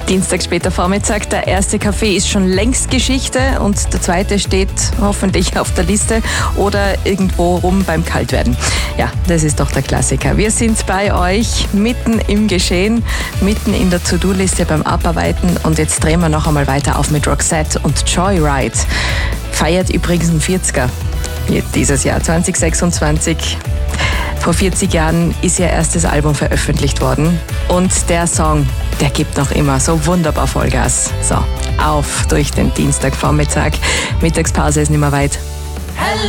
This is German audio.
Dienstag später Vormittag. Der erste Kaffee ist schon längst Geschichte und der zweite steht hoffentlich auf der Liste oder irgendwo rum beim Kaltwerden. Ja, das ist doch der Klassiker. Wir sind bei euch mitten im Geschehen, mitten in der To-Do-Liste beim Abarbeiten und jetzt drehen wir noch einmal weiter auf mit Roxette und Joyride. Feiert übrigens ein 40er dieses Jahr, 2026. Vor 40 Jahren ist ihr erstes Album veröffentlicht worden und der Song, der gibt noch immer so wunderbar Vollgas. So, auf durch den Dienstagvormittag. Mittagspause ist nicht mehr weit.